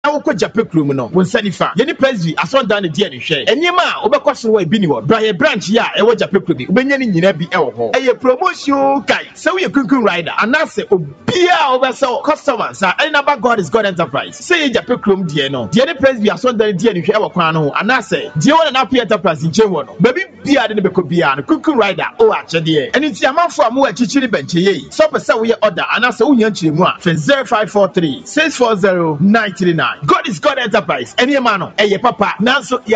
wokɔ Jape Krum no won sanifa ye ni Presby asondan ne die ne hwe enima wobɛkɔ so wɔ ebi ni wɔ Braye branch ya ɛwɔ Jape Krum wobɛnya ni nyina bi ɛwɔ hɔ ɛyɛ promotion kai sɛ wo yɛ kunkun rider anase obia wobɛsɛ customers a ɛnaba God is God Enterprise sɛ yɛ Jape Krum die no die ne Presby asondan die ne hwe ɛwɔ kwan no anase die wɔ na P Enterprise nkyɛn wɔ no baby bia de ne bɛkɔ bia no kunkun rider o akyɛdeɛ ɛni ti amanfo a mo wɔ akyikyiri bɛnkyɛ yɛ so pɛ sɛ wo yɛ order anase wo nya nkyerɛ mu a 0543 640 939 God is God Enterprise ɛni ma no ɛyɛ papa nanso